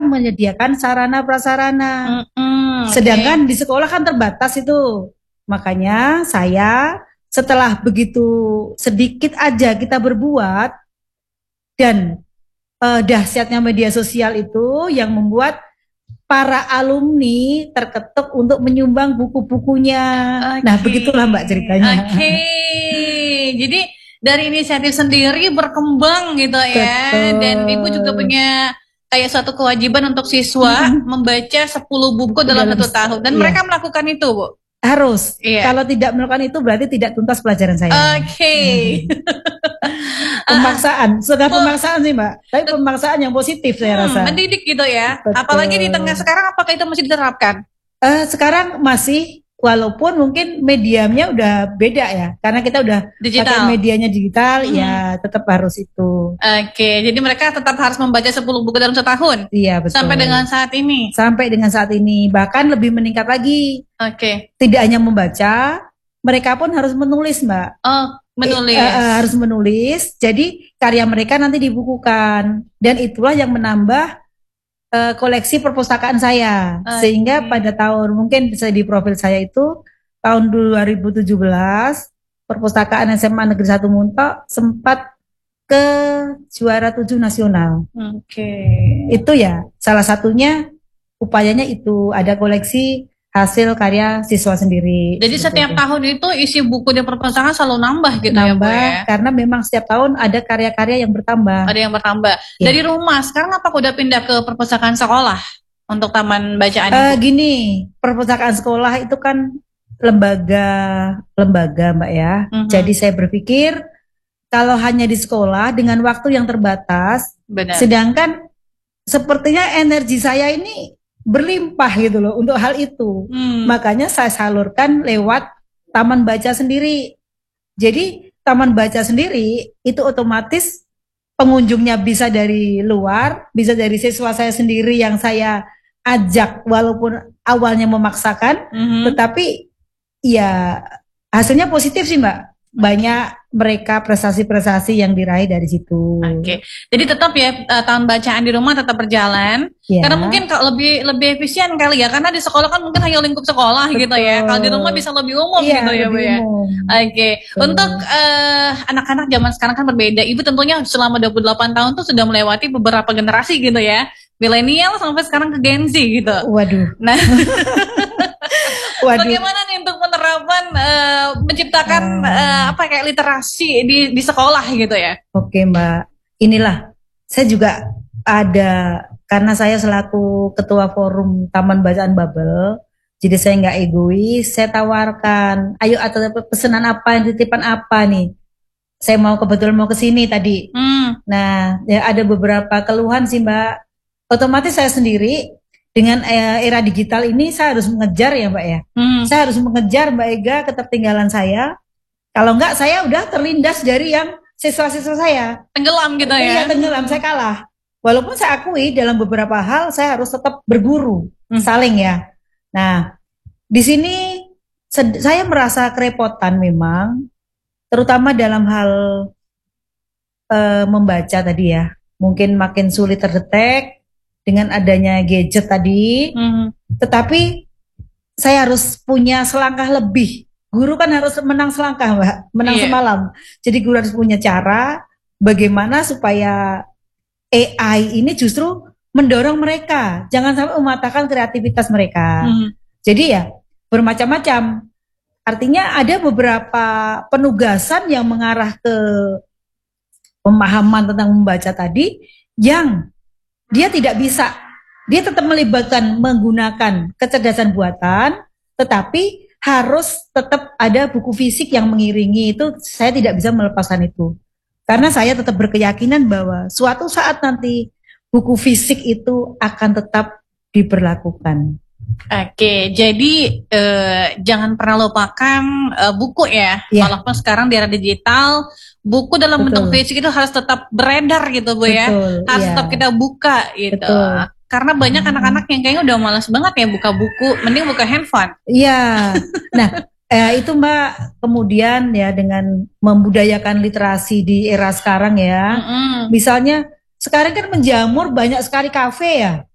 menyediakan sarana prasarana. Sedangkan di sekolah kan terbatas itu. Makanya saya setelah begitu sedikit aja kita berbuat, dan dahsyatnya media sosial itu yang membuat para alumni terketuk untuk menyumbang buku-bukunya. Nah, begitulah Mbak ceritanya. Jadi dari inisiatif sendiri berkembang gitu ya. Betul. Dan Ibu juga punya kayak suatu kewajiban untuk siswa membaca 10 buku dalam 1 tahun. Dan mereka melakukan itu, Bu? Harus. Kalau tidak melakukan itu berarti tidak tuntas pelajaran saya. Pemaksaan, sudah pemaksaan sih Mbak. Tapi pemaksaan yang positif saya rasa. Mendidik gitu ya. Betul. Apalagi di tengah sekarang, apakah itu masih diterapkan? Sekarang masih, walaupun mungkin mediumnya udah beda ya. Karena kita udah digital. Pakai medianya digital, ya tetap harus itu. Jadi mereka tetap harus membaca 10 buku dalam setahun? Iya, betul. Sampai dengan saat ini? Sampai dengan saat ini. Bahkan lebih meningkat lagi. Tidak hanya membaca, mereka pun harus menulis Mbak. Menulis. Harus menulis. Jadi karya mereka nanti dibukukan, dan itulah yang menambah koleksi perpustakaan saya. Sehingga pada tahun, mungkin bisa di profil saya itu tahun 2017 perpustakaan SMA Negeri 1 Muntok sempat ke juara 7 nasional. Itu ya salah satunya, upayanya itu ada koleksi hasil karya siswa sendiri. Jadi setiap tahun itu isi buku di perpustakaan selalu nambah gitu ya Bu ya? Karena memang setiap tahun ada karya-karya yang bertambah. Ada yang bertambah. Dari rumah, sekarang apa udah pindah ke perpustakaan sekolah untuk taman bacaan? Gini, perpustakaan sekolah itu kan lembaga Mbak ya. Jadi saya berpikir kalau hanya di sekolah dengan waktu yang terbatas, sedangkan sepertinya energi saya ini berlimpah gitu loh untuk hal itu. Makanya saya salurkan lewat taman baca sendiri. Jadi taman baca sendiri itu otomatis pengunjungnya bisa dari luar, bisa dari siswa saya sendiri yang saya ajak walaupun awalnya memaksakan, tetapi ya hasilnya positif sih Mbak. Banyak mereka prestasi-prestasi yang diraih dari situ. Jadi tetap ya tahun bacaan di rumah tetap berjalan. Karena mungkin kalau lebih efisien kali ya, karena di sekolah kan mungkin hanya lingkup sekolah. Betul. Gitu ya. Kalau di rumah bisa lebih umum gitu ya Bu ya. Untuk anak-anak zaman sekarang kan berbeda. Ibu tentunya selama 28 tahun tuh sudah melewati beberapa generasi gitu ya. Milenial sampai sekarang ke Gen Z gitu. Waduh. Nah, bagaimana nih untuk penerapan menciptakan kayak literasi di sekolah gitu ya? Oke Mbak, inilah saya juga ada, karena saya selaku ketua forum Taman Bacaan Babel, jadi saya nggak egois, saya tawarkan, ayo atau pesanan apa, titipan apa nih? Saya kebetulan mau ke sini tadi. Nah, ya ada beberapa keluhan sih Mbak. Otomatis saya sendiri dengan era digital ini saya harus mengejar ya Mbak ya. Saya harus mengejar Mbak Ega ketertinggalan saya. Kalau enggak saya udah terlindas dari yang siswa-siswa saya. Tenggelam gitu ya. Iya, tenggelam, saya kalah. Walaupun saya akui dalam beberapa hal saya harus tetap berguru, saling ya. Nah, di sini saya merasa kerepotan memang, terutama dalam hal membaca tadi ya. Mungkin makin sulit terdetek dengan adanya gadget tadi, tetapi saya harus punya selangkah lebih. Guru kan harus menang selangkah Mbak, menang semalam. Jadi guru harus punya cara bagaimana supaya AI ini justru mendorong mereka, jangan sampai mematahkan kreativitas mereka. Jadi ya bermacam-macam. Artinya ada beberapa penugasan yang mengarah ke pemahaman tentang membaca tadi yang dia tidak bisa, dia tetap melibatkan menggunakan kecerdasan buatan, tetapi harus tetap ada buku fisik yang mengiringi itu. Saya tidak bisa melepaskan itu. Karena saya tetap berkeyakinan bahwa suatu saat nanti buku fisik itu akan tetap diberlakukan. Jadi jangan pernah lupakan buku ya. Walaupun sekarang di era digital, buku dalam bentuk fisik itu harus tetap beredar gitu Bu ya. Harus tetap kita buka gitu. Karena banyak anak-anak yang kayaknya udah malas banget ya buka buku, mending buka handphone. Iya. Nah, itu Mbak, kemudian ya dengan membudayakan literasi di era sekarang ya. Misalnya sekarang kan menjamur banyak sekali kafe ya.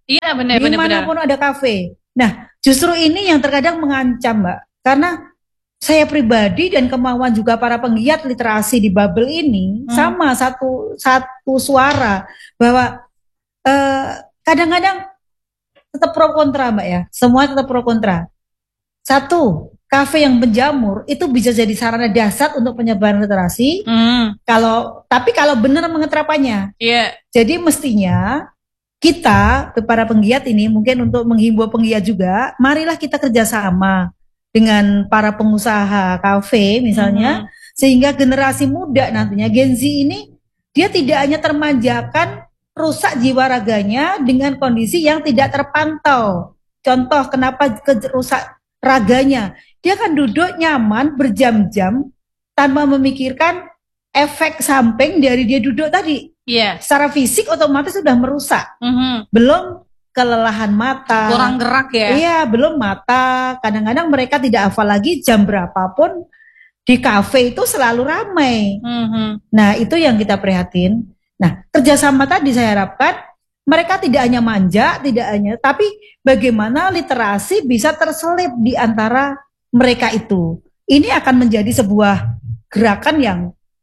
Iya benar. Dimanapun ada kafe. Nah, justru ini yang terkadang mengancam, Mbak, karena saya pribadi dan kemauan juga para penggiat literasi di bubble ini sama satu suara bahwa kadang-kadang tetap pro kontra, Mbak ya. Semua tetap pro kontra. Satu, kafe yang menjamur itu bisa jadi sarana dasar untuk penyebaran literasi. Tapi kalau benar mengetrapannya. Jadi mestinya kita para penggiat ini mungkin untuk menghimbau penggiat juga, marilah kita kerjasama dengan para pengusaha kafe misalnya, sehingga generasi muda nantinya Gen Z ini dia tidak hanya termanjakan rusak jiwa raganya dengan kondisi yang tidak terpantau. Contoh kenapa rusak raganya, dia kan duduk nyaman berjam-jam tanpa memikirkan efek samping dari dia duduk tadi. Secara fisik otomatis sudah merusak. Belum kelelahan mata, kurang gerak ya. Iya, belum mata. Kadang-kadang mereka tidak hafal lagi jam berapapun di kafe itu selalu ramai. Nah, itu yang kita prihatin. Nah, kerjasama tadi saya harapkan mereka tidak hanya manja, tapi bagaimana literasi bisa terselip di antara mereka itu. Ini akan menjadi sebuah gerakan yang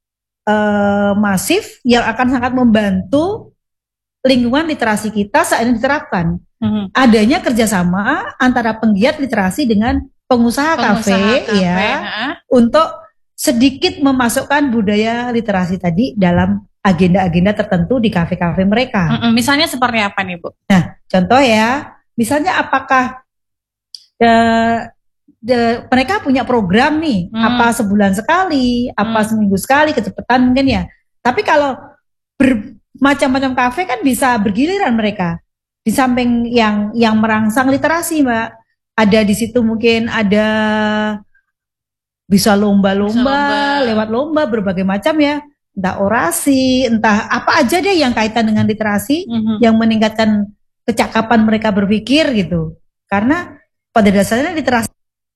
masif yang akan sangat membantu lingkungan literasi kita saat ini diterapkan. Adanya kerjasama antara penggiat literasi dengan pengusaha kafe ya, untuk sedikit memasukkan budaya literasi tadi dalam agenda-agenda tertentu di kafe-kafe mereka. Misalnya seperti apa nih, Bu? Nah, contoh ya, misalnya apakah mereka punya program nih, apa sebulan sekali, apa seminggu sekali, kecepatan mungkin ya. Tapi kalau macam-macam kafe kan bisa bergiliran mereka. Di samping yang merangsang literasi, Mbak, ada di situ mungkin ada bisa lomba-lomba, lewat lomba berbagai macam ya, entah orasi, entah apa aja deh yang kaitan dengan literasi, yang meningkatkan kecakapan mereka berpikir gitu. Karena pada dasarnya literasi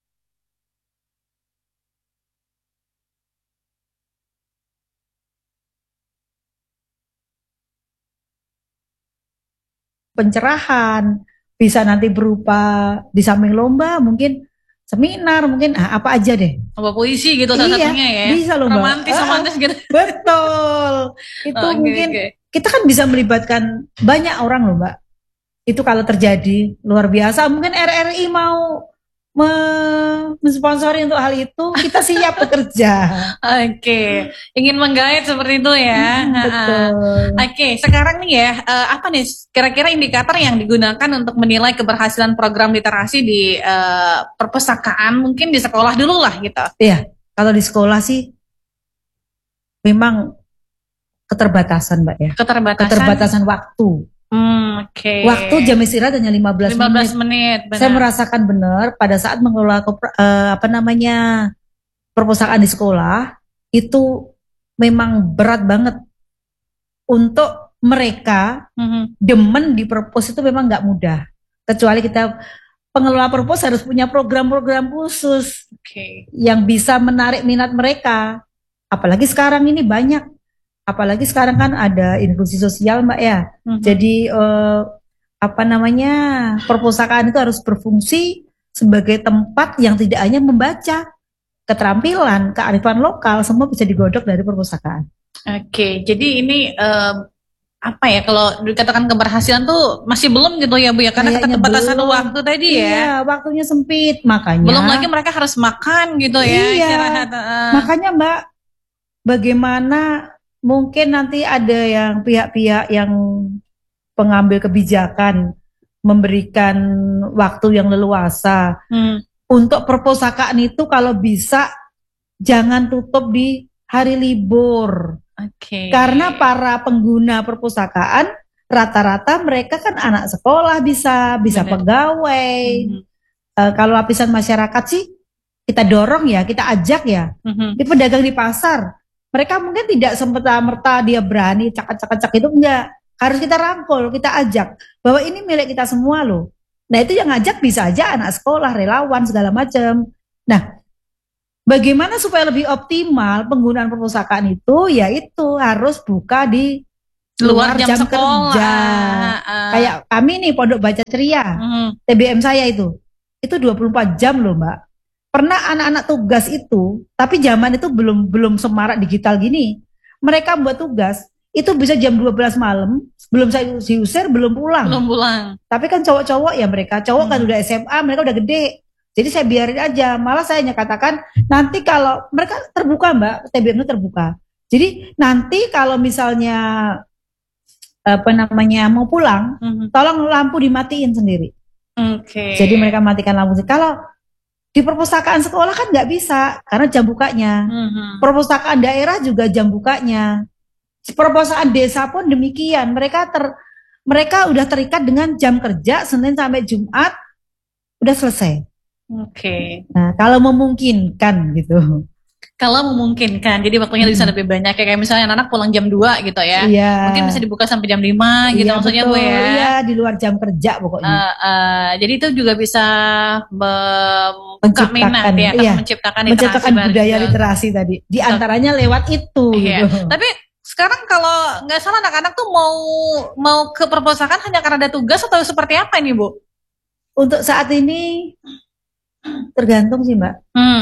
pencerahan, bisa nanti berupa di samping lomba mungkin seminar, mungkin apa aja deh. Lomba puisi gitu salah satunya ya. Bisa lomba. Romantis gitu. Betul. Itu mungkin kita kan bisa melibatkan banyak orang loh, Mbak. Itu kalau terjadi luar biasa. Mungkin RRI mau mensponsori untuk hal itu, kita siap bekerja. Ingin menggait seperti itu ya. Betul. Sekarang nih ya, apa nih kira-kira indikator yang digunakan untuk menilai keberhasilan program literasi di perpustakaan, mungkin di sekolah dulu lah gitu. Iya, kalau di sekolah sih memang keterbatasan, Mbak ya. Keterbatasan waktu. Waktu jam istirahat hanya 15 menit. Saya merasakan benar pada saat mengelola perpustakaan di sekolah itu memang berat banget untuk mereka. Demen di perpus itu memang nggak mudah, kecuali kita pengelola perpus harus punya program-program khusus yang bisa menarik minat mereka. Apalagi sekarang ini banyak. Apalagi sekarang kan ada inklusi sosial, Mbak ya. Jadi perpustakaan itu harus berfungsi sebagai tempat yang tidak hanya membaca, keterampilan, kearifan lokal semua bisa digodok dari perpustakaan. Jadi ini kalau dikatakan keberhasilan tuh masih belum gitu ya, Bu ya, karena keterbatasan waktu tadi ya. Iya, waktunya sempit, makanya. Belum lagi mereka harus makan gitu ya. Iya. Makanya, Mbak, bagaimana mungkin nanti ada yang pihak-pihak yang pengambil kebijakan memberikan waktu yang leluasa untuk perpustakaan itu kalau bisa jangan tutup di hari libur. Karena para pengguna perpustakaan rata-rata mereka kan anak sekolah bisa pegawai. Kalau lapisan masyarakat sih kita dorong ya, kita ajak ya. Di pedagang di pasar mereka mungkin tidak semata-merta dia berani cak-cak itu, enggak. Harus kita rangkul, kita ajak bahwa ini milik kita semua loh. Nah, itu yang ngajak bisa aja anak sekolah, relawan segala macam. Nah, bagaimana supaya lebih optimal penggunaan perpustakaan itu, yaitu harus buka di luar jam sekolah. Kerja. Kayak kami nih Pondok Baca Ceria, TBM saya itu 24 jam loh Mbak. Pernah anak-anak tugas itu, tapi zaman itu belum semarak digital gini. Mereka buat tugas itu bisa jam 12 malam, belum saya diusir, belum pulang. Tapi kan cowok-cowok ya mereka, cowok kan udah SMA, mereka udah gede. Jadi saya biarin aja, malah saya katakan nanti kalau mereka terbuka Mbak, TBM itu terbuka. Jadi nanti kalau misalnya mau pulang, tolong lampu dimatiin sendiri. Jadi mereka matikan lampu. Kalau di perpustakaan sekolah kan nggak bisa karena jam bukanya. Perpustakaan daerah juga jam bukanya. Perpustakaan desa pun demikian. Mereka udah terikat dengan jam kerja Senin sampai Jumat udah selesai. Nah, kalau memungkinkan gitu. Kalau memungkinkan, jadi waktunya bisa lebih banyak. Kayak misalnya anak pulang jam 2 gitu ya. Mungkin bisa dibuka sampai jam 5 gitu maksudnya Bu ya. Iya, di luar jam kerja pokoknya. Jadi itu juga bisa membuka minat ya, menciptakan budaya literasi tadi. Di antaranya lewat itu gitu. Tapi sekarang kalau nggak salah anak-anak tuh mau ke perpustakaan hanya karena ada tugas atau seperti apa ini Bu? Untuk saat ini tergantung sih Mbak.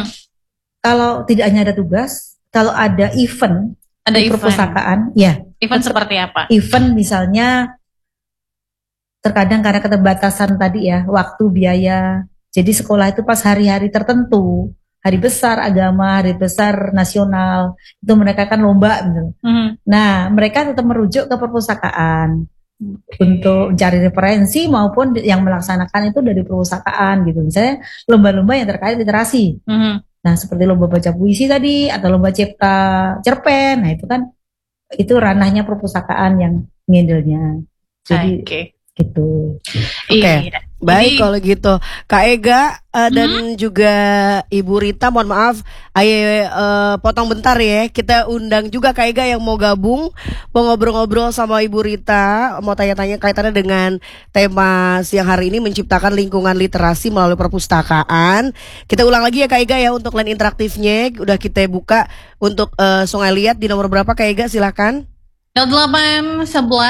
Kalau tidak hanya ada tugas, kalau ada event di perpustakaan, ya. Event seperti apa? Event misalnya terkadang karena keterbatasan tadi ya, waktu, biaya. Jadi sekolah itu pas hari-hari tertentu, hari besar agama, hari besar nasional, itu mereka kan lomba gitu. Nah, mereka tetap merujuk ke perpustakaan untuk mencari referensi maupun yang melaksanakan itu dari perpustakaan gitu. Misalnya lomba-lomba yang terkait literasi. Nah, seperti lomba baca puisi tadi atau lomba cipta cerpen. Nah, itu ranahnya perpustakaan yang ngedelnya. Jadi gitu. Baik kalau gitu Kak Ega dan juga Ibu Rita, mohon maaf potong bentar ya. Kita undang juga Kak Ega yang mau gabung, mau ngobrol-ngobrol sama Ibu Rita, mau tanya-tanya kaitannya dengan tema siang hari ini, menciptakan lingkungan literasi melalui perpustakaan. Kita ulang lagi ya Kak Ega ya, untuk line interaktifnya udah kita buka untuk Sungai Liat di nomor berapa Kak Ega, silakan. 0811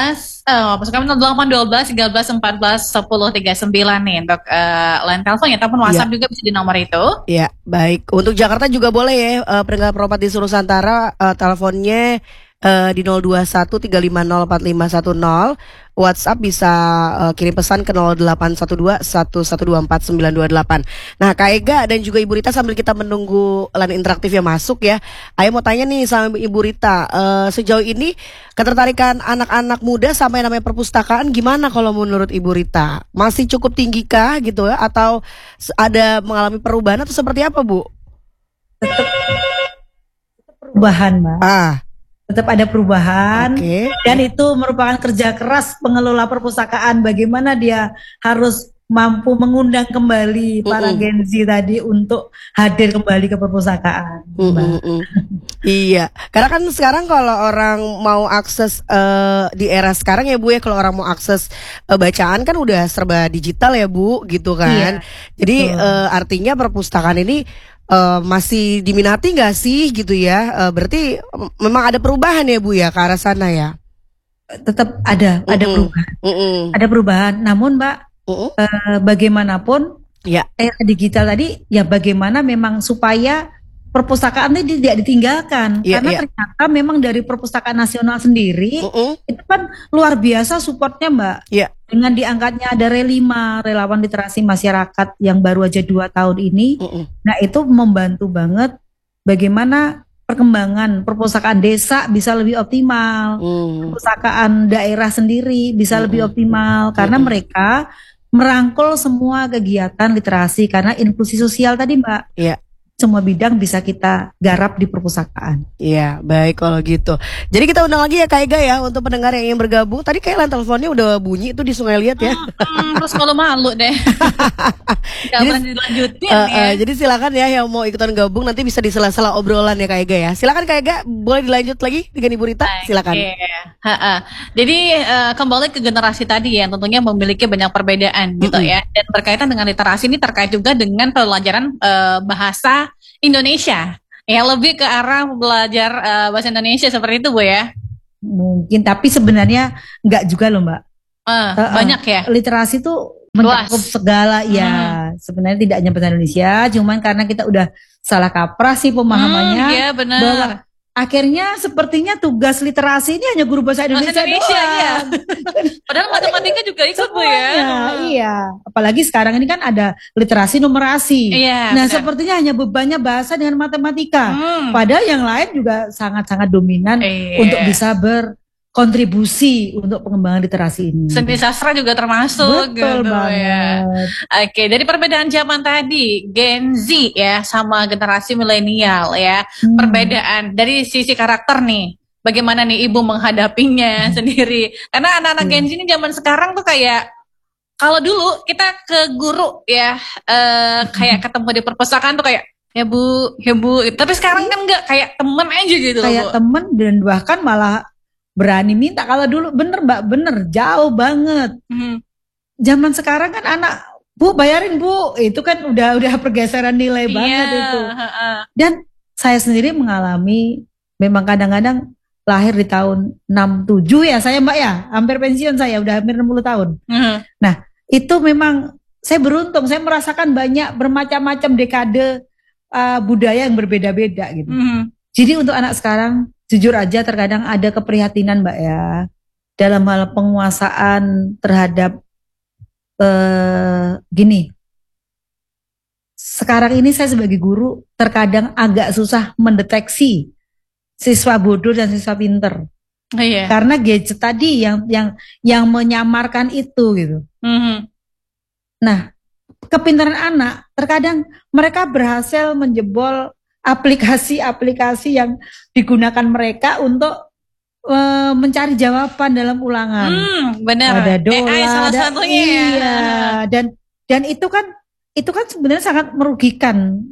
08 12 13 14 10 39 nih untuk line telepon ya, ataupun WhatsApp juga bisa di nomor itu. Ya, baik. Untuk Jakarta juga boleh ya, pendengar Properti Nusantara, teleponnya di 021 350 4510. WhatsApp bisa kirim pesan ke 0812 1124 928. Nah, Kak Ega dan juga Ibu Rita, sambil kita menunggu line interaktif yang masuk ya, Ayo mau tanya nih sama Ibu Rita, sejauh ini ketertarikan anak-anak muda sama yang namanya perpustakaan gimana kalau menurut Ibu Rita? Masih cukup tinggi kah gitu ya, atau ada mengalami perubahan atau seperti apa Bu? Tetap perubahan Mbak. Tetap ada perubahan, dan itu merupakan kerja keras pengelola perpustakaan. Bagaimana dia harus mampu mengundang kembali para Gen Z tadi untuk hadir kembali ke perpustakaan. Iya, karena kan sekarang kalau orang mau akses di era sekarang ya Bu ya, kalau orang mau akses bacaan kan udah serba digital ya Bu, gitu kan. Jadi artinya perpustakaan ini masih diminati nggak sih gitu ya? Berarti memang ada perubahan ya Bu ya ke arah sana ya? Tetap ada perubahan. Ada perubahan. Namun Mbak, bagaimanapun era digital tadi ya, bagaimana memang supaya perpustakaan ini tidak ditinggalkan, karena ternyata memang dari perpustakaan nasional sendiri itu kan luar biasa supportnya Mbak. Dengan diangkatnya ada RE5, relawan literasi masyarakat yang baru aja 2 tahun ini. Nah, itu membantu banget bagaimana perkembangan perpustakaan desa bisa lebih optimal, perpustakaan daerah sendiri bisa lebih optimal, karena mereka merangkul semua kegiatan literasi, karena inklusi sosial tadi Mbak. Semua bidang bisa kita garap di perpustakaan. Iya, baik kalau gitu. Jadi kita undang lagi ya Kak Ega ya, untuk pendengar yang ingin bergabung. Tadi kayak line teleponnya udah bunyi itu di Sungai Liat ya. Terus kalau malu deh. Jadi dilanjutin ya. Jadi silakan ya yang mau ikutan gabung, nanti bisa di sela-sela obrolan ya Kak Ega ya. Silakan Kak Ega, boleh dilanjut lagi dengan Ibu Rita, silakan. Jadi kembali ke generasi tadi ya, tentunya memiliki banyak perbedaan gitu ya. Dan berkaitan dengan literasi ini terkait juga dengan pelajaran bahasa Indonesia. Ya, lebih ke arah belajar bahasa Indonesia seperti itu Bu ya. Mungkin, tapi sebenarnya enggak juga loh Mbak. Banyak ya. Literasi tuh mencakup segala ya. Sebenarnya tidak hanya bahasa Indonesia, cuman karena kita udah salah kaprah sih pemahamannya. Iya benar. Bahwa akhirnya sepertinya tugas literasi ini hanya guru bahasa Indonesia doang. Iya. Padahal matematika juga ikut Bu ya. Iya. Apalagi sekarang ini kan ada literasi numerasi. Iya, nah benar. Sepertinya hanya bebannya bahasa dengan matematika. Padahal yang lain juga sangat-sangat dominan untuk bisa berkontribusi untuk pengembangan literasi ini. Seni sastra juga termasuk. Betul gitu banget. Ya. Oke, dari perbedaan zaman tadi, Gen Z ya sama generasi milenial ya. Perbedaan dari sisi karakter nih. Bagaimana nih Ibu menghadapinya sendiri? Karena anak-anak Gen Z ini zaman sekarang tuh kayak, kalau dulu kita ke guru ya, kayak ketemu di perpustakaan tuh kayak, ya bu, tapi sekarang kan enggak, kayak temen aja gitu. Kayak temen, dan bahkan malah berani minta. Kalau dulu bener Mbak, bener jauh banget. Zaman sekarang kan anak, Bu bayarin Bu, itu kan udah pergeseran nilai banget itu. Dan saya sendiri mengalami, memang kadang-kadang lahir di tahun 67 ya saya Mbak ya, hampir pensiun saya, udah hampir 60 tahun. Nah itu memang saya beruntung, saya merasakan banyak bermacam-macam dekade budaya yang berbeda-beda gitu. Jadi untuk anak sekarang, jujur aja terkadang ada keprihatinan Mbak ya, dalam hal penguasaan terhadap gini. Sekarang ini saya sebagai guru terkadang agak susah mendeteksi siswa bodoh dan siswa pinter. Karena gadget tadi yang menyamarkan itu gitu. Nah, kepintaran anak terkadang mereka berhasil menjebol aplikasi-aplikasi yang digunakan mereka untuk mencari jawaban dalam ulangan. Benar. Ada dola, AI salah satunya. Iya. Dan itu kan sebenarnya sangat merugikan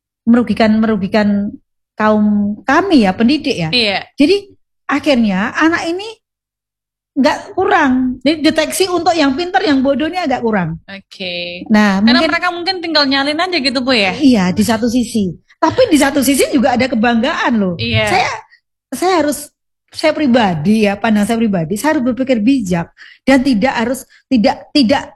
kaum kami ya, pendidik ya. Iya. Jadi akhirnya anak ini nggak kurang. Jadi deteksi untuk yang pintar, yang bodohnya agak kurang. Oke. Nah, karena mereka mungkin tinggal nyalin aja gitu Bu ya. Iya, di satu sisi. Tapi di satu sisi juga ada kebanggaan loh. Iya. Saya pribadi ya, pandang saya pribadi, saya harus berpikir bijak dan tidak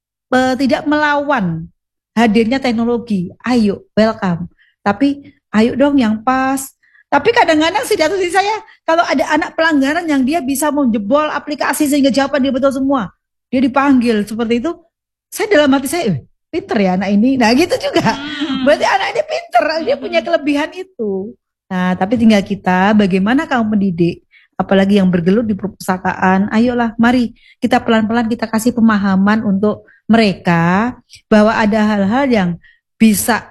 melawan hadirnya teknologi. Ayo, welcome. Tapi ayo dong yang pas. Tapi kadang-kadang di satu sisi saya, kalau ada anak pelanggaran yang dia bisa menjebol aplikasi sehingga jawaban dia betul semua, dia dipanggil seperti itu, saya dalam hati saya, pinter ya anak ini. Nah gitu juga. Berarti anak ini pinter, dia punya kelebihan itu. Nah tapi tinggal kita, bagaimana kaum pendidik, apalagi yang bergelut di perpustakaan, ayolah mari kita pelan-pelan kita kasih pemahaman untuk mereka bahwa ada hal-hal yang bisa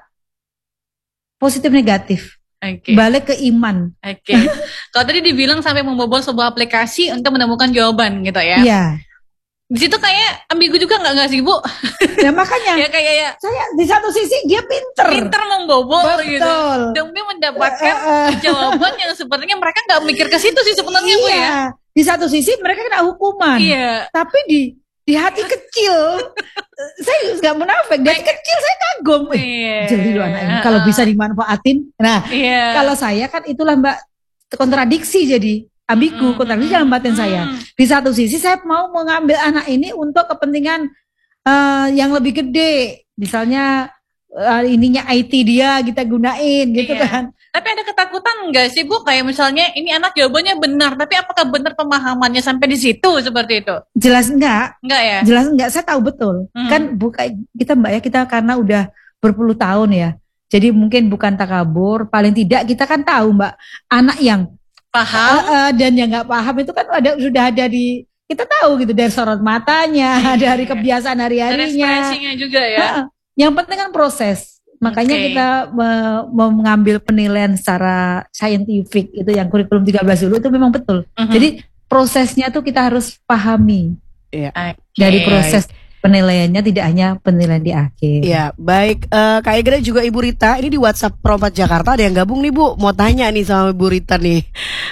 positif negatif. Balik ke iman. Kalau tadi dibilang sampai membobol sebuah aplikasi untuk menemukan jawaban gitu ya. Iya. Di situ kayak ambigu juga nggak sih Bu? Ya makanya. Ya kayak saya di satu sisi dia pinter membobol. Betul. Gitu. Demi mendapatkan jawaban yang sepertinya mereka nggak mikir ke situ sih sebenarnya Bu ya. Di satu sisi mereka kena hukuman. Iya. Tapi di hati kecil saya nggak munafik, di hati kecil saya kagum. Jeli loh anak ini kalau bisa dimanfaatin. Nah, kalau saya kan itulah Mbak, kontradiksi jadi. Ambigu, kontradiksi dalam batin saya. Di satu sisi saya mau mengambil anak ini untuk kepentingan yang lebih gede. Misalnya ininya IT dia kita gunain gitu kan. Tapi ada ketakutan enggak sih Bu? Kayak misalnya ini anak jawabannya benar, tapi apakah benar pemahamannya sampai di situ seperti itu? Jelas enggak. Enggak ya? Jelas enggak, saya tahu betul. Kan kita Mbak ya, kita karena udah berpuluh tahun ya. Jadi mungkin bukan takabur, paling tidak kita kan tahu Mbak, anak yang paham dan yang nggak paham itu kan sudah ada di, kita tahu gitu dari sorot matanya, dari kebiasaan hari-harinya, dari ekspresinya juga ya. Yang penting kan proses. Makanya kita mengambil penilaian secara saintifik itu yang kurikulum 13 dulu itu memang betul. Jadi prosesnya tuh kita harus pahami. Dari proses penilaiannya, tidak hanya penilaian di akhir. Ya, baik. Kak Egra juga Ibu Rita, ini di WhatsApp Pro4 Jakarta ada yang gabung nih Bu, mau tanya nih sama Ibu Rita nih.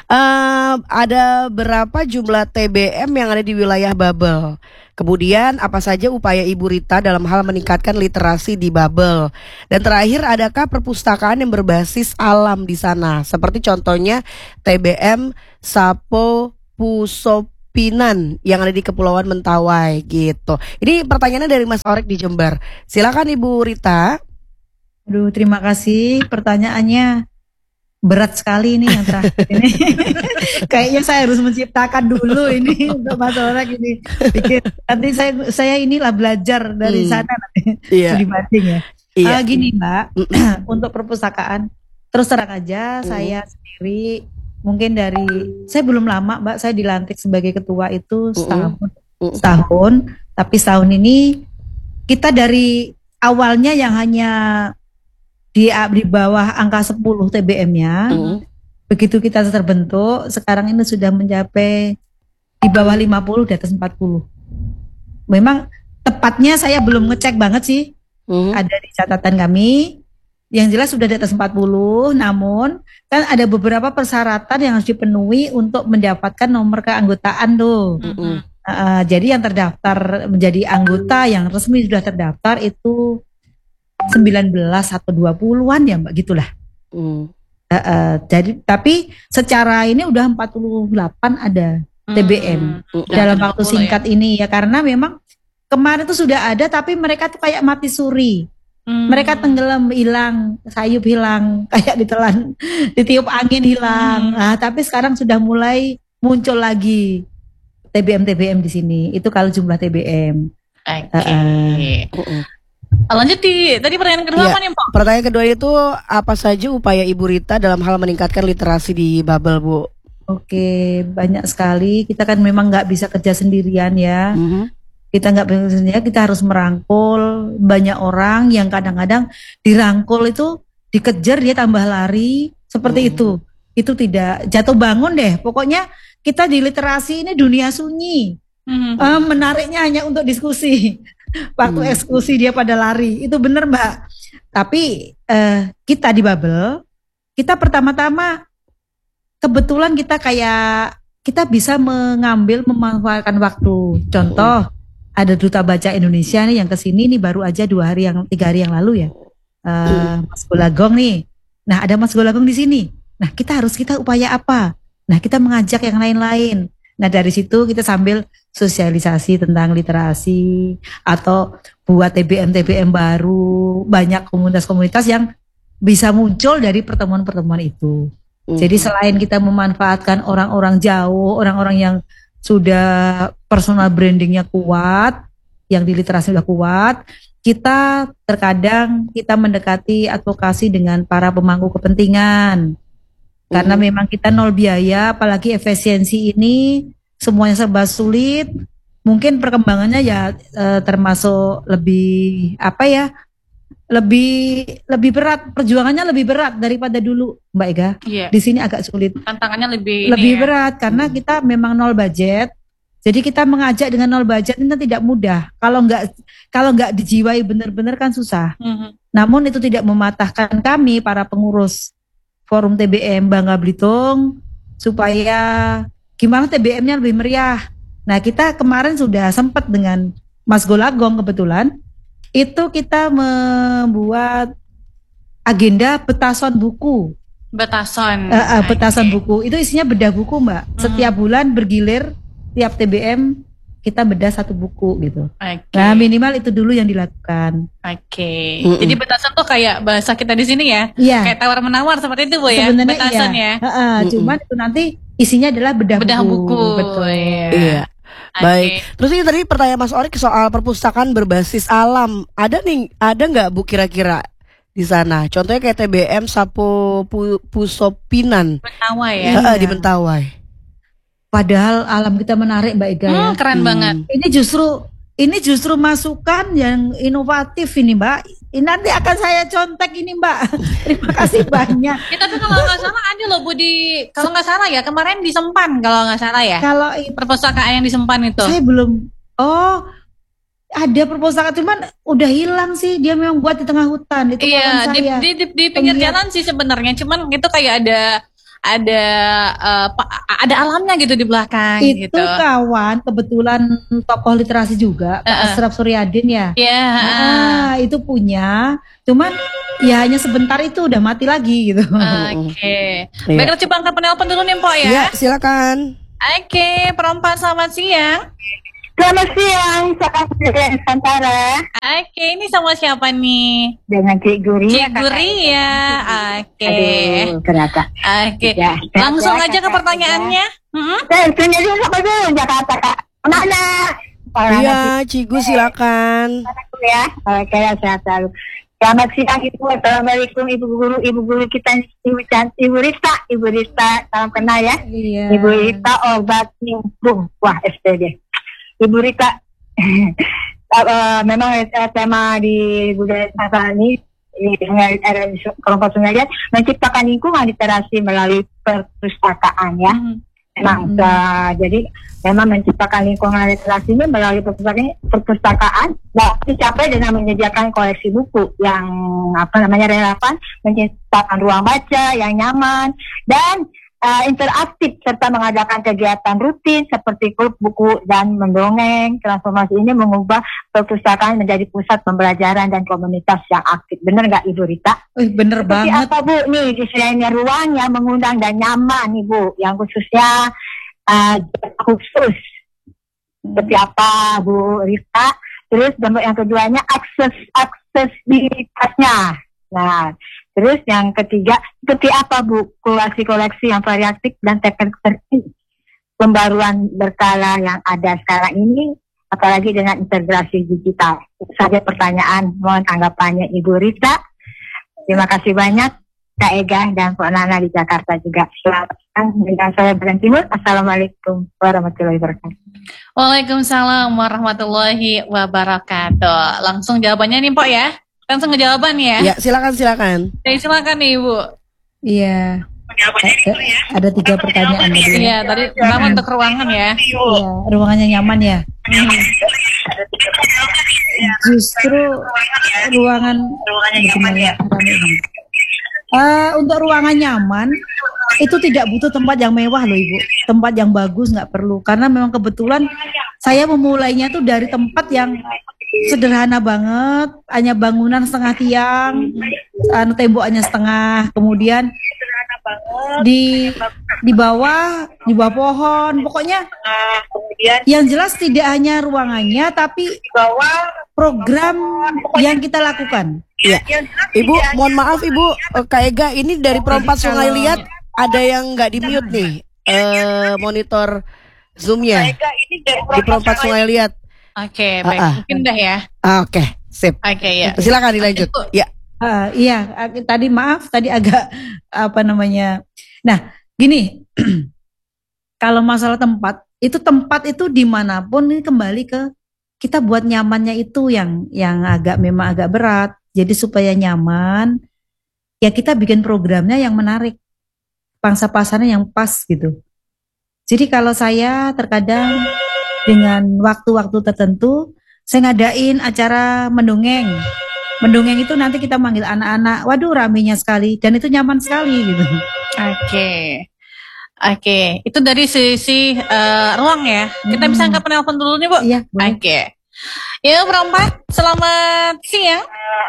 Ada berapa jumlah TBM yang ada di wilayah Babel? Kemudian apa saja upaya Ibu Rita dalam hal meningkatkan literasi di Babel? Dan terakhir, adakah perpustakaan yang berbasis alam di sana? Seperti contohnya TBM Sapo Pusopinan yang ada di Kepulauan Mentawai gitu. Ini pertanyaannya dari Mas Orek di Jember. Silakan Ibu Rita. Aduh, terima kasih. Pertanyaannya berat sekali ini yang terakhir ini. Kayaknya saya harus menciptakan dulu ini untuk Mas Orek ini. Nanti saya inilah belajar dari sana nanti. Iya. Dibanding ya. Iya. Gini Mbak, untuk perpustakaan terus terang aja saya sendiri mungkin saya belum lama Mbak, saya dilantik sebagai ketua itu setahun, tapi setahun ini kita dari awalnya yang hanya di bawah angka 10 TBM-nya, begitu kita terbentuk, sekarang ini sudah mencapai di bawah 50, di atas 40. Memang tepatnya saya belum ngecek banget sih, ada di catatan kami, yang jelas sudah di atas 40, namun kan ada beberapa persyaratan yang harus dipenuhi untuk mendapatkan nomor keanggotaan tuh. Jadi yang terdaftar menjadi anggota yang resmi sudah terdaftar itu 19 atau 20-an ya Mbak, gitulah. Jadi tapi secara ini udah 48 ada TBM dalam waktu singkat ini ya, karena memang kemarin tuh sudah ada tapi mereka tuh kayak mati suri. Mereka tenggelam, hilang, sayup hilang, kayak ditelan, ditiup angin hilang. Nah, tapi sekarang sudah mulai muncul lagi TBM di sini. Itu kalau jumlah TBM. Lanjut tadi pertanyaan kedua apa nih Pak? Pertanyaan kedua itu apa saja upaya Ibu Rita dalam hal meningkatkan literasi di Babel, Bu? Oke, banyak sekali. Kita kan memang nggak bisa kerja sendirian ya. Kita nggak bisa sendirian, kita harus merangkul banyak orang yang kadang-kadang dirangkul itu dikejar dia tambah lari seperti itu. Itu tidak jatuh bangun deh. Pokoknya kita di literasi ini dunia sunyi. Menariknya hanya untuk diskusi. Waktu eksekusi dia pada lari. Itu benar Mbak. Tapi kita di Babel, kita pertama-tama kebetulan kita bisa memanfaatkan waktu. Contoh, ada Duta Baca Indonesia nih yang kesini nih baru aja 3 hari yang lalu ya. Mas Golagong nih. Nah, ada Mas Golagong di sini. Nah, kita upaya apa? Nah, kita mengajak yang lain-lain. Nah, dari situ kita sambil sosialisasi tentang literasi atau buat TBM baru, banyak komunitas-komunitas yang bisa muncul dari pertemuan-pertemuan itu. Jadi selain kita memanfaatkan orang-orang jauh, orang-orang yang sudah personal brandingnya kuat, yang di literasi sudah kuat, kita terkadang mendekati advokasi dengan para pemangku kepentingan. Karena memang kita nol biaya, apalagi efisiensi ini semuanya serba sulit. Mungkin perkembangannya ya termasuk lebih lebih berat, perjuangannya lebih berat daripada dulu, Mbak Ega. Di sini agak sulit. Tantangannya lebih berat karena kita memang nol budget. Jadi kita mengajak dengan nol budget ini tidak mudah. Kalau nggak dijiwai benar-benar kan susah. Namun itu tidak mematahkan kami para pengurus Forum TBM Bangka Belitung supaya gimana TBM-nya lebih meriah. Nah, kita kemarin sudah sempat dengan Mas Golagong kebetulan itu kita membuat agenda petasan buku. Petasan buku. Itu isinya bedah buku, Mbak. Setiap bulan bergilir, tiap TBM kita bedah 1 buku gitu. Nah, minimal itu dulu yang dilakukan. Jadi petasan tuh kayak bahasa kita di sini ya. Kayak tawar-menawar seperti itu, Bu ya. Sebenarnya petasan ya. Cuman itu nanti isinya adalah bedah buku. Betul. Iya. Baik. Terus ini tadi pertanyaan Mas Orik soal perpustakaan berbasis alam. Ada nggak Bu kira-kira di sana? Contohnya kayak TBM Sapo Pusopinan. Mentawai ya. Di Mentawai. Padahal alam kita menarik Mbak Ega. Keren banget. Ini justru masukan yang inovatif ini Mbak. Ini nanti akan saya contek ini Mbak. Terima kasih banyak. Tapi kalau nggak salah ada loh Bu kalau nggak salah ya kemarin di Sempan kalau nggak salah ya. Kalau perpustakaan yang di Sempan itu. Saya belum. Ada perpustakaan cuman udah hilang sih. Dia memang buat di tengah hutan. Itu di pinggir jalan sih sebenarnya. Cuman itu kayak ada alamnya gitu di belakang. Itu gitu. Kawan kebetulan tokoh literasi juga Pak Asraf Suryadin ya. Itu punya. Cuman ya hanya sebentar itu udah mati lagi gitu. Baiklah coba angkat penelpon dulu nih Mpok ya. Iya silakan. Oke, perempuan selamat siang. Selamat siang, salam dari Nusantara. Oke, ini sama siapa nih? Dengan Cik Guri. Cik Guri ya. Oke. Aduh, kenapa? Oke. Ya, Langsung aja ke pertanyaannya. Tanya dulu apa dulu Jakarta, Kak. Mana? Iya, Cigu silakan. Ya, oke, sehat selalu. Selamat siang Ibu, Assalamualaikum Ibu Guru kita, Ibu Rista, salam kenal ya. Iya. Ibu Rista obat nyumbung, wah SPG. Ibu Rita, memang tema di budaya Nusantara ini kelompok Sungai Liat menciptakan lingkungan literasi melalui perpustakaan ya. Memang jadi memang menciptakan lingkungan literasi ini melalui perpustakaan dapat dicapai dengan menyediakan koleksi buku yang relevan, menciptakan ruang baca yang nyaman dan interaktif serta mengadakan kegiatan rutin seperti klub buku dan mendongeng. Transformasi ini mengubah perpustakaan menjadi pusat pembelajaran dan komunitas yang aktif. Benar nggak Ibu Rita? Bener Seperti banget. apa Bu? Nih desainnya ruang yang mengundang dan nyaman nih Bu, yang khususnya khusus. Seperti apa Bu Rita? Terus yang keduanya aksesibilitasnya. Nah, terus yang ketiga, seperti apa Bu koleksi-koleksi yang variatif dan teknik pembaruan berkala yang ada sekarang ini, apalagi dengan integrasi digital. Itu saja pertanyaan, mohon tanggapannya Ibu Rita. Terima kasih banyak Kak Ega dan Pak Nana di Jakarta juga. Selamat siang dengan saya Bren Timur. Assalamualaikum warahmatullahi wabarakatuh. Waalaikumsalam warahmatullahi wabarakatuh. Langsung jawabannya nih Pok ya. Langsung ke jawaban ya. Ya, silakan. Silakan nih Ibu. Iya. Ada 3 pertanyaan tadi. Iya, tadi pertama untuk ruangan ya. Iya, ruangannya nyaman ya. Justru ruangan untuk ruangan nyaman itu tidak butuh tempat yang mewah loh Ibu. Tempat yang bagus nggak perlu, karena memang kebetulan saya memulainya tuh dari tempat yang sederhana banget, hanya bangunan setengah tiang, temboknya setengah, kemudian di bawah pohon, pokoknya yang jelas tidak hanya ruangannya tapi program yang kita lakukan. Iya, Ibu, mohon maaf Ibu, Kak Ega ini dari Perompak Sungai Liat ada yang nggak di mute nih, monitor Zoom-nya di Perompak Sungai Liat. Oke, baik. Mungkin dah ya. Oke, sip. Oke, ya. Silakan dilanjut. Ya. Iya, tadi maaf, tadi agak Nah, gini, kalau masalah tempat itu dimanapun ini kembali ke kita buat nyamannya itu yang memang agak berat. Jadi supaya nyaman, ya kita bikin programnya yang menarik, pangsa pasarnya yang pas gitu. Jadi kalau saya terkadang dengan waktu-waktu tertentu, saya ngadain acara mendongeng. Mendongeng itu nanti kita manggil anak-anak, waduh ramenya sekali, dan itu nyaman sekali gitu. Oke. Itu dari sisi ruang ya. Kita bisa angkat penelpon dulu nih Bu. Iya. Oke. Ya Perompak, selamat siang.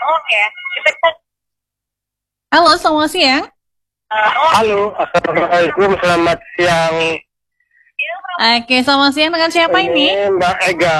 Halo, selamat siang. Halo, assalamualaikum, selamat siang. Oke, selamat siang dengan siapa ini? Mbak Ega.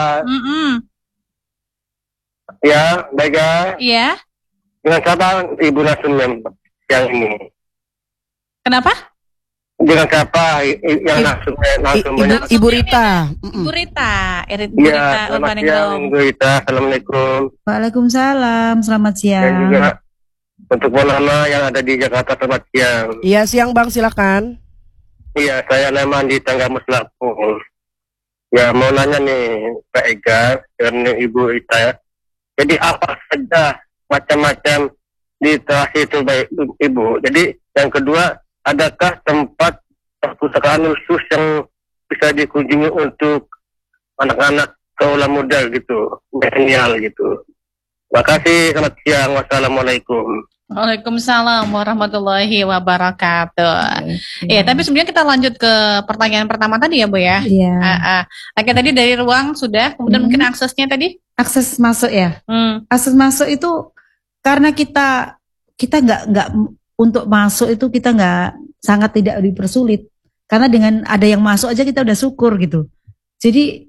Ya, Mbak Ega. Iya. Dengan siapa Ibu Nasumnya yang ini? Kenapa? Dengan siapa yang Nasumnya? Ibu Rita. Ibu Rita. Iya, selamat siang Ibu Rita. Assalamualaikum. Waalaikumsalam, selamat siang. Dan juga untuk Nana yang ada di Jakarta, selamat siang. Iya, siang Bang, silakan. Iya, saya Leman di Tanggamus Lampung. Ya, mau nanya nih Mbak Ega dan Ibu Rita ya. Jadi apa saja macam-macam literasi itu baik Ibu. Jadi yang kedua, adakah tempat perpustakaan khusus yang bisa dikunjungi untuk anak-anak kaula muda gitu, milenial gitu. Terima kasih, selamat siang, wassalamualaikum. Waalaikumsalam warahmatullahi wabarakatuh. Iya, tapi sebenarnya kita lanjut ke pertanyaan pertama tadi ya Bu ya. Iya. Oke, tadi dari ruang sudah, kemudian mungkin aksesnya tadi? Akses masuk ya. Akses masuk itu karena kita nggak untuk masuk itu kita nggak sangat tidak dipersulit. Karena dengan ada yang masuk aja kita udah syukur gitu. Jadi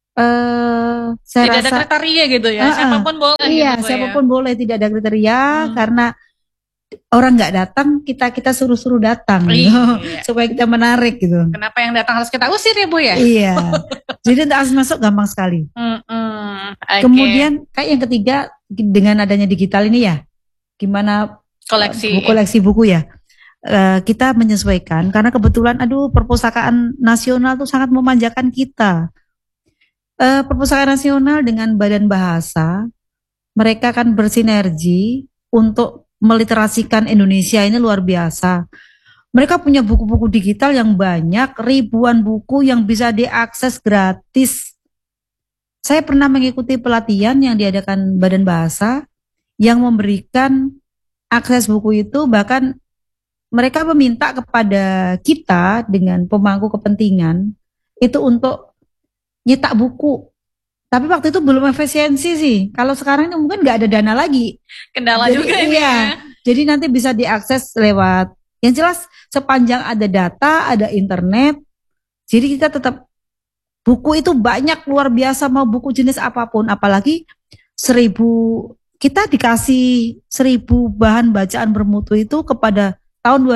saya tidak rasa ada kriteria gitu ya, siapapun boleh. Iya, gitu, siapapun boleh, tidak ada kriteria karena orang nggak datang, kita suruh datang gitu, supaya kita menarik gitu. Kenapa yang datang harus kita usir ya Bu ya? Iya. Jadi untuk akses masuk gampang sekali. Okay. Kemudian kayak yang ketiga dengan adanya digital ini ya, gimana koleksi buku ya. Kita menyesuaikan karena kebetulan perpustakaan nasional tuh sangat memanjakan kita. Perpustakaan nasional dengan Badan Bahasa, mereka kan bersinergi untuk meliterasikan Indonesia ini luar biasa. Mereka punya buku-buku digital yang banyak, ribuan buku yang bisa diakses gratis. Saya pernah mengikuti pelatihan yang diadakan Badan Bahasa yang memberikan akses buku itu, bahkan mereka meminta kepada kita dengan pemangku kepentingan itu untuk nyetak buku. Tapi waktu itu belum efisiensi sih. Kalau sekarang ini mungkin nggak ada dana lagi. Kendala juga ini ya. Jadi nanti bisa diakses lewat, yang jelas sepanjang ada data, ada internet. Jadi kita tetap, buku itu banyak luar biasa, mau buku jenis apapun. Apalagi 1000, kita dikasih 1000 bahan bacaan bermutu itu kepada tahun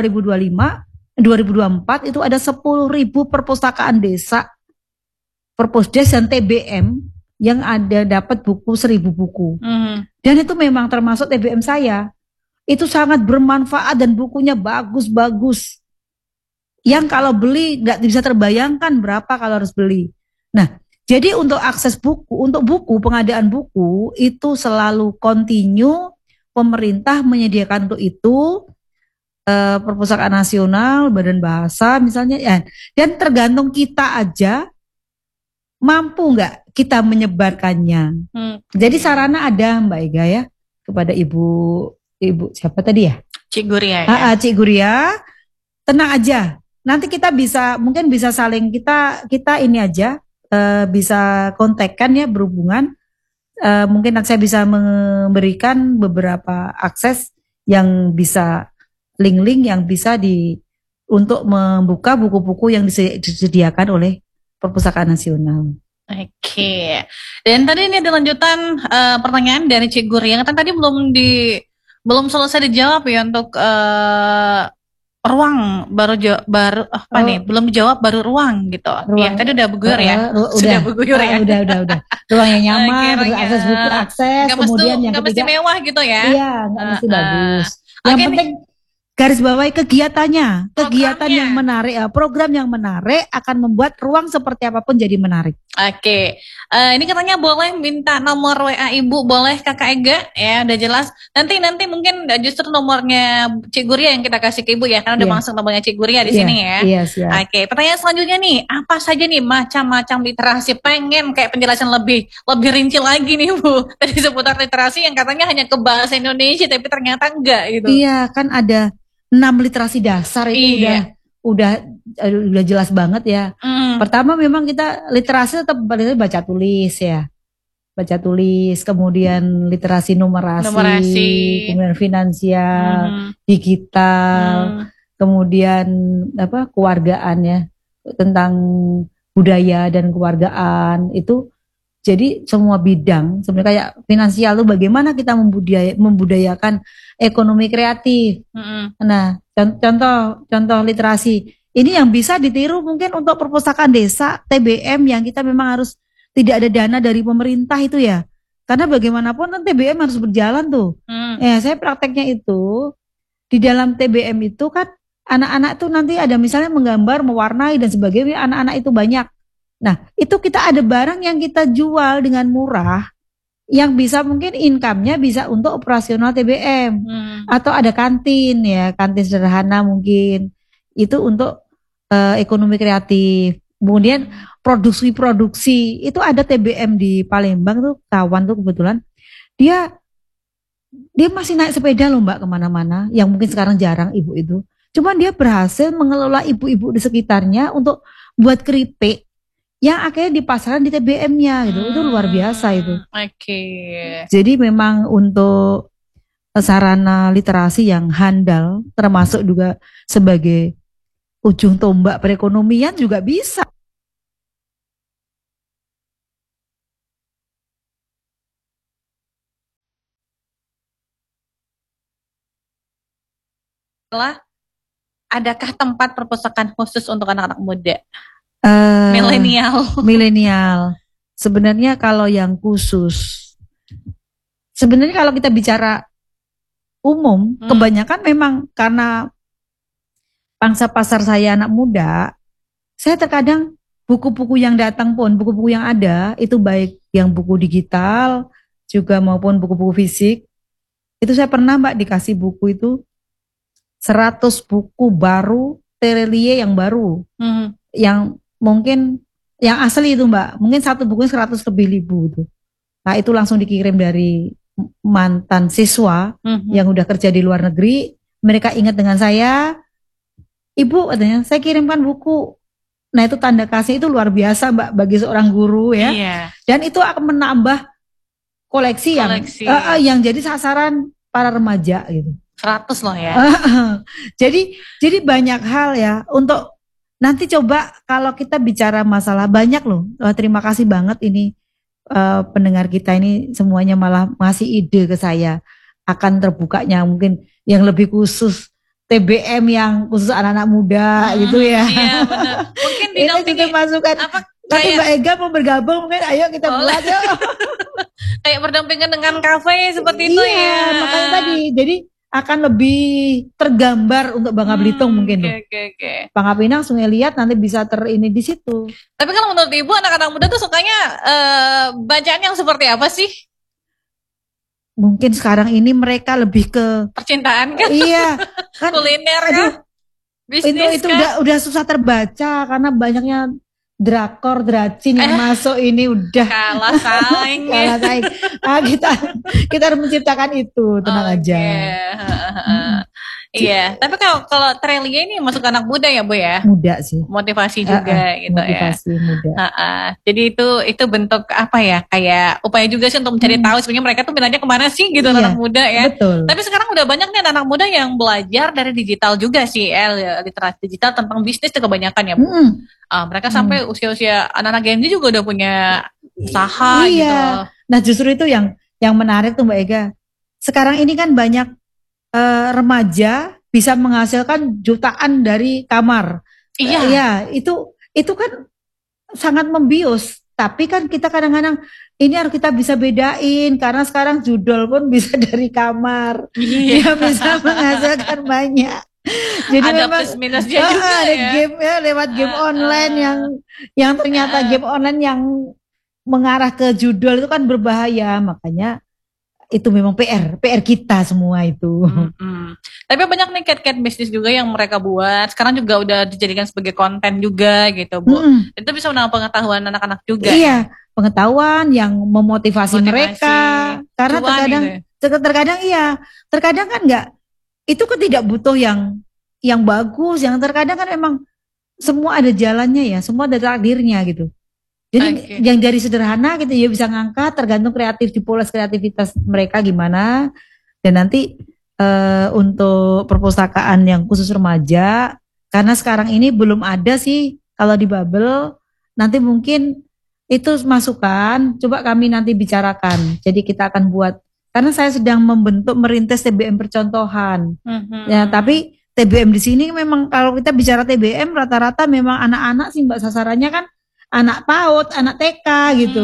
2024 itu ada 10.000 perpustakaan desa, Perpusdes dan TBM yang ada dapat buku 1000 buku. Dan itu memang termasuk TBM saya. Itu sangat bermanfaat dan bukunya bagus-bagus. Yang kalau beli nggak bisa terbayangkan berapa kalau harus beli. Nah, jadi untuk akses buku, untuk buku, pengadaan buku itu selalu kontinu, pemerintah menyediakan untuk itu. Perpustakaan nasional, Badan Bahasa misalnya ya. Dan tergantung kita aja mampu nggak kita menyebarkannya. Jadi sarana ada Mbak Ega ya, kepada ibu siapa tadi ya? Cik Guria ya? Cik Guria, tenang aja. Nanti kita mungkin bisa saling kita ini aja, bisa kontakkan ya, berhubungan. Mungkin saya bisa memberikan beberapa akses yang bisa, link-link yang bisa untuk membuka buku-buku yang disediakan oleh Perpustakaan Nasional. Oke. Dan tadi ini ada lanjutan pertanyaan dari Cik Guria yang tadi belum selesai dijawab ya, untuk ruang belum dijawab, baru ruang gitu. Iya, tadi udah berguyur ya. Sudah berguyur ya. Udah. Ruang yang nyaman, akses buku, kemudian yang ketiga, mesti mewah gitu ya. Iya, nggak mesti bagus. Yang penting garis bawahi kegiatan yang menarik, program yang menarik akan membuat ruang seperti apapun jadi menarik. Oke. Ini katanya boleh minta nomor WA Ibu, boleh Kakak Ega ya, udah jelas. Nanti mungkin justru nomornya Cik Guria yang kita kasih ke Ibu ya, karena udah masuk nomornya Cik Guria di sini ya. Iya, siap. Oke, pertanyaan selanjutnya nih, apa saja nih macam-macam literasi? Pengen kayak penjelasan lebih rinci lagi nih Bu, tadi seputar literasi yang katanya hanya ke bahasa Indonesia, tapi ternyata enggak gitu. Iya, kan ada 6 literasi dasar itu udah jelas banget ya. Pertama memang kita literasi tetap baca tulis ya. Baca tulis, kemudian literasi numerasi. Kemudian finansial, digital, kemudian keluargaan ya, tentang budaya dan keluargaan itu. Jadi semua bidang, sebenarnya kayak finansial tuh bagaimana kita membudayakan ekonomi kreatif. Nah, contoh literasi ini yang bisa ditiru mungkin untuk perpustakaan desa, TBM yang kita memang harus tidak ada dana dari pemerintah itu ya. Karena bagaimanapun kan TBM harus berjalan tuh. Saya prakteknya itu di dalam TBM itu kan anak-anak tuh nanti ada misalnya menggambar, mewarnai dan sebagainya, anak-anak itu banyak. Nah, itu kita ada barang yang kita jual dengan murah, yang bisa mungkin income-nya bisa untuk operasional TBM. Atau ada kantin ya, kantin sederhana mungkin. Itu untuk ekonomi kreatif. Kemudian produksi, itu ada TBM di Palembang tuh, kawan tuh kebetulan. Dia masih naik sepeda loh Mbak kemana-mana, yang mungkin sekarang jarang ibu itu. Cuman dia berhasil mengelola ibu-ibu di sekitarnya untuk buat keripik yang akhirnya dipasarkan di TBM-nya gitu. Itu luar biasa itu. Oke. Jadi memang untuk sarana literasi yang handal, termasuk juga sebagai ujung tombak perekonomian juga bisa. Adakah tempat perpustakaan khusus untuk anak-anak muda? Milenial. Sebenarnya kalau yang khusus, sebenarnya kalau kita bicara umum, kebanyakan memang karena pangsa pasar saya anak muda, saya terkadang buku-buku yang datang pun, buku-buku yang ada, itu baik yang buku digital, juga maupun buku-buku fisik, itu saya pernah Mbak dikasih buku itu, 100 buku baru, Terelie yang baru, yang mungkin, yang asli itu Mbak, mungkin satu buku 100 lebih ribu itu. Nah itu langsung dikirim dari mantan siswa yang udah kerja di luar negeri, mereka ingat dengan saya, Ibu katanya, saya kirimkan buku. Nah itu tanda kasih itu luar biasa Mbak bagi seorang guru ya. Dan itu akan menambah koleksi. yang jadi sasaran para remaja gitu. 100 loh ya. Jadi banyak hal ya untuk nanti coba kalau kita bicara masalah banyak loh. Terima kasih banget ini pendengar kita ini semuanya malah ngasih ide ke saya akan terbukanya mungkin yang lebih khusus TBM yang khusus anak-anak muda gitu ya. Iya benar. Mungkin ini juga masukan. Tapi Mbak Ega mau bergabung mungkin ayo kita buat yuk. Kayak berdampingan dengan kafe seperti itu ya. Iya makanya tadi jadi akan lebih tergambar untuk Bangka Belitung mungkin loh. Bangka Pinang, Sungai Liat nanti bisa ini di situ. Tapi kalau menurut Ibu anak-anak muda tuh sukanya bacaan yang seperti apa sih? Mungkin sekarang ini mereka lebih ke percintaan kan? Iya, kan kuliner kan? Bisnis itu kan? udah susah terbaca karena banyaknya drakor, dracin yang masuk ini udah kalah saing. Nah, kita harus menciptakan itu, tenang aja. Iya, tapi kalau Terelie ini masuk anak muda ya Bu ya? Muda sih. Motivasi juga gitu motivasi muda. Jadi itu bentuk apa ya? Kayak upaya juga sih untuk mencari tahu sebenarnya mereka tuh minatnya kemana sih gitu anak muda ya. Betul. Tapi sekarang udah banyak nih anak muda yang belajar dari digital juga sih, literasi digital tentang bisnis tuh kebanyakan ya Bu. Mereka sampai usia-usia anak-anak Gen Z juga udah punya usaha gitu. Nah justru itu yang menarik tuh Mbak Ega. Sekarang ini kan banyak remaja bisa menghasilkan jutaan dari kamar. Iya, itu kan sangat membius. Tapi kan kita kadang-kadang ini harus kita bisa bedain karena sekarang judul pun bisa dari kamar. Dia bisa menghasilkan banyak. Jadi ada memang plus minusnya juga ada game ya lewat game online yang ternyata game online yang mengarah ke judul itu kan berbahaya, makanya itu memang PR kita semua itu. Tapi banyak nih cat bisnis juga yang mereka buat. Sekarang juga udah dijadikan sebagai konten juga gitu Bu. Itu bisa menambah pengetahuan anak-anak juga. Iya, pengetahuan yang memotivasi mereka. Karena terkadang kan enggak. Itu kan tidak butuh yang bagus. Yang terkadang kan memang semua ada jalannya ya, semua ada takdirnya gitu. Jadi yang dari sederhana gitu ya bisa ngangkat tergantung pola kreativitas mereka gimana. Dan nanti untuk perpustakaan yang khusus remaja, karena sekarang ini belum ada sih kalau di Babel, nanti mungkin itu masukan, coba kami nanti bicarakan. Jadi kita akan buat, karena saya sedang merintis TBM percontohan. Ya, tapi TBM di sini memang kalau kita bicara TBM rata-rata memang anak-anak sih Mbak, sasarannya kan anak PAUD, anak TK gitu.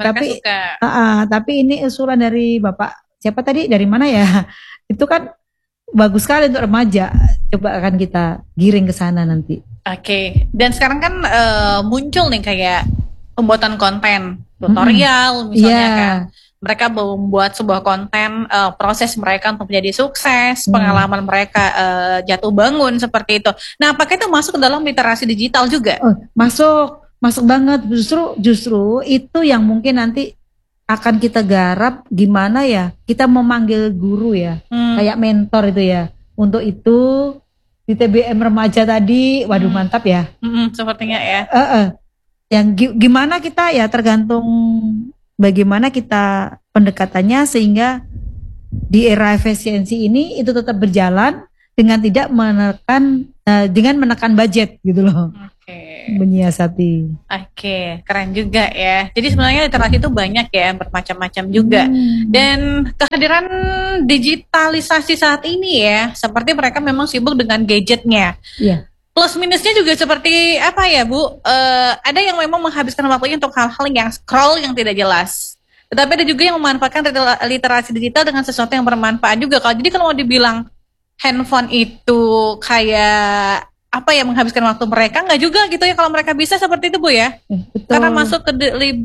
Tapi ini usulan dari Bapak siapa tadi, dari mana ya? Itu kan bagus sekali untuk remaja. Coba akan kita giring ke sana nanti. Dan sekarang kan muncul nih kayak pembuatan konten tutorial misalnya kan. Mereka membuat sebuah konten proses mereka untuk menjadi sukses, pengalaman mereka jatuh bangun seperti itu. Nah, apakah itu masuk ke dalam literasi digital juga? Masuk banget. Justru itu yang mungkin nanti akan kita garap gimana ya kita memanggil guru ya, kayak mentor itu ya. Untuk itu di TBM remaja tadi, waduh mantap ya. Sepertinya ya. Yang gimana kita ya tergantung bagaimana kita pendekatannya sehingga di era efisiensi ini itu tetap berjalan dengan tidak menekan dengan menekan budget gitu loh. Menyiasati. Keren juga ya. Jadi sebenarnya literasi itu banyak ya, bermacam-macam juga. Dan kehadiran digitalisasi saat ini ya, seperti mereka memang sibuk dengan gadgetnya. Iya. Plus minusnya juga seperti apa ya Bu? Ada yang memang menghabiskan waktunya untuk hal-hal yang scroll yang tidak jelas. Tetapi ada juga yang memanfaatkan literasi digital dengan sesuatu yang bermanfaat juga. Jadi kalau mau dibilang handphone itu kayak apa ya, menghabiskan waktu mereka, enggak juga gitu ya kalau mereka bisa seperti itu Bu ya. Betul. Karena masuk ke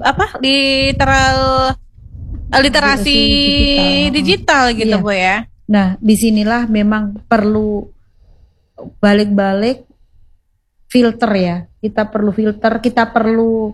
literasi digital gitu Bu ya. Nah, disinilah memang perlu balik-balik filter ya. Kita perlu filter, kita perlu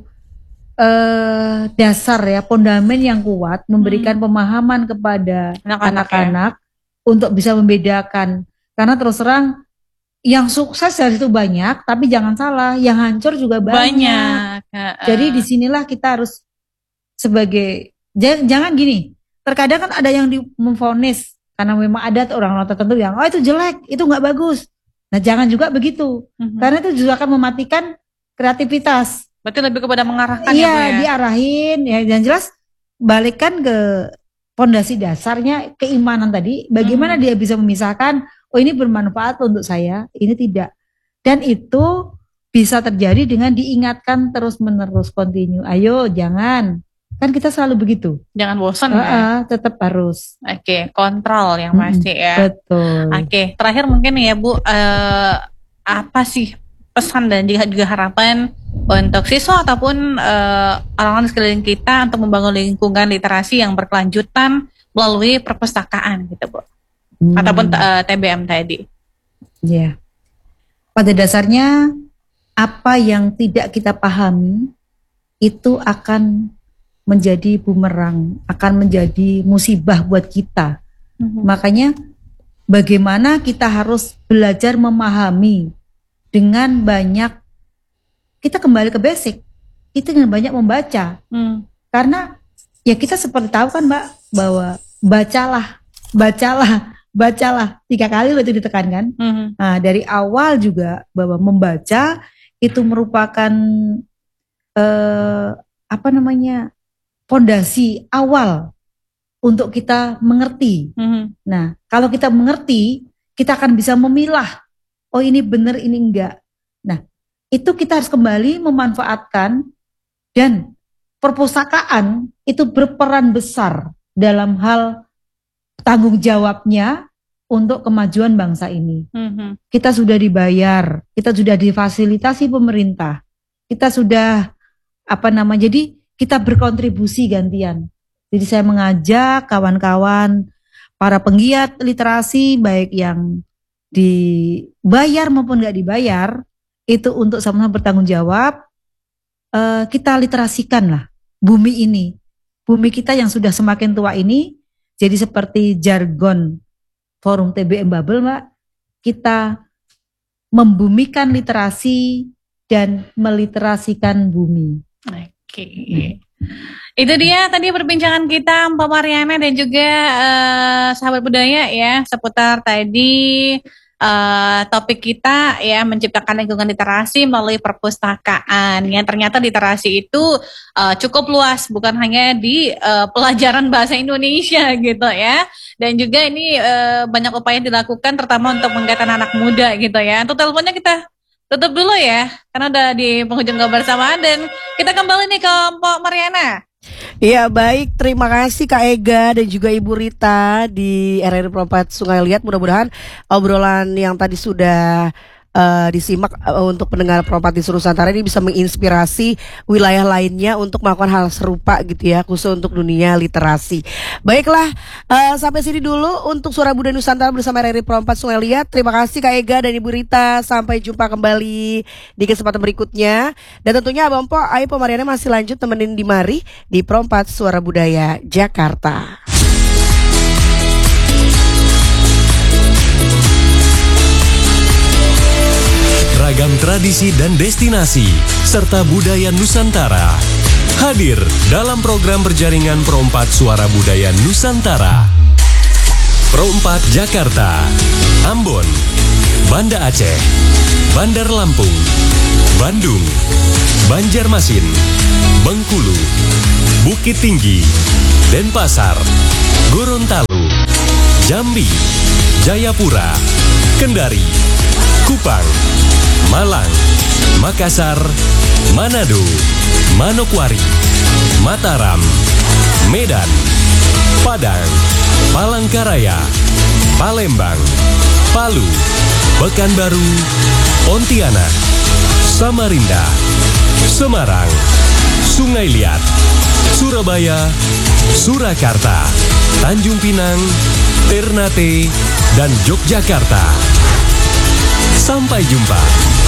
dasar ya, fondamen yang kuat, memberikan pemahaman kepada anak-anak untuk bisa membedakan. Karena terus terang yang sukses dari itu banyak, tapi jangan salah, yang hancur juga banyak. Jadi disinilah kita harus sebagai, jangan gini, terkadang kan ada yang memvonis karena memang ada orang-orang tertentu yang itu jelek, itu nggak bagus. Nah jangan juga begitu, karena itu juga akan mematikan kreativitas. Berarti lebih kepada mengarahkan ya. Diarahin ya, dan jelas balikkan ke fondasi dasarnya, keimanan tadi, bagaimana dia bisa memisahkan, oh ini bermanfaat untuk saya, ini tidak. Dan itu bisa terjadi dengan diingatkan terus-menerus, continue. Ayo jangan, kan kita selalu begitu. Jangan bosan ya. Tetap harus. Kontrol yang pasti ya. Betul. Terakhir mungkin ya Bu, apa sih pesan dan juga harapan untuk siswa ataupun orang-orang di sekeliling kita untuk membangun lingkungan literasi yang berkelanjutan melalui perpustakaan gitu Bu? Ataupun TBM tadi. Ya. Pada dasarnya apa yang tidak kita pahami itu akan menjadi bumerang, akan menjadi musibah buat kita. Makanya bagaimana kita harus belajar memahami dengan banyak, kita kembali ke basic, itu dengan banyak membaca. Karena ya kita seperti tahu kan Mbak, bahwa bacalah 3 kali loh itu ditekankan. Nah, dari awal juga bahwa membaca itu merupakan fondasi awal untuk kita mengerti. Nah, kalau kita mengerti, kita akan bisa memilah, oh ini benar, ini enggak. Nah, itu kita harus kembali memanfaatkan, dan perpustakaan itu berperan besar dalam hal tanggung jawabnya untuk kemajuan bangsa ini. Kita sudah dibayar, kita sudah difasilitasi pemerintah, kita sudah jadi kita berkontribusi gantian. Jadi saya mengajak kawan-kawan para penggiat literasi, baik yang dibayar maupun nggak dibayar, itu untuk sama-sama bertanggung jawab. Kita literasikanlah bumi ini, bumi kita yang sudah semakin tua ini. Jadi seperti jargon forum TBM Bubble Mbak, kita membumikan literasi dan meliterasikan bumi. Itu dia tadi perbincangan kita Mbak Mariana dan juga sahabat budaya ya, seputar tadi topik kita ya, menciptakan lingkungan literasi melalui perpustakaan. Yang ternyata literasi itu cukup luas, bukan hanya di pelajaran bahasa Indonesia gitu ya. Dan juga ini banyak upaya dilakukan terutama untuk menggait anak muda gitu ya. Untuk teleponnya kita tutup dulu ya, karena udah di penghujung kebersamaan, dan kita kembali nih ke Mbak Mariana. Iya baik, terima kasih Kak Ega dan juga Ibu Rita di RRI Pro4 Sungai Liat. Mudah-mudahan obrolan yang tadi sudah disimak untuk pendengar Pro4 di seluruh Nusantara ini bisa menginspirasi wilayah lainnya untuk melakukan hal serupa gitu ya, khusus untuk dunia literasi. Baiklah, sampai sini dulu untuk Suara Budaya Nusantara bersama RRI Pro4 Sungai Liat. Terima kasih Kak Ega dan Ibu Rita. Sampai jumpa kembali di kesempatan berikutnya. Dan tentunya Abang Po, Ayo Mariana masih lanjut temenin di Mari di Pro4 Suara Budaya Jakarta. Ragam tradisi dan destinasi serta budaya Nusantara hadir dalam program berjaringan Pro4 Suara Budaya Nusantara. Pro4 Jakarta, Ambon, Banda Aceh, Bandar Lampung, Bandung, Banjarmasin, Bengkulu, Bukit Tinggi, Denpasar, Gorontalo, Jambi, Jayapura, Kendari, Kupang, Malang, Makassar, Manado, Manokwari, Mataram, Medan, Padang, Palangkaraya, Palembang, Palu, Pekanbaru, Pontianak, Samarinda, Semarang, Sungai Liat, Surabaya, Surakarta, Tanjung Pinang, Ternate, dan Yogyakarta. Sampai jumpa.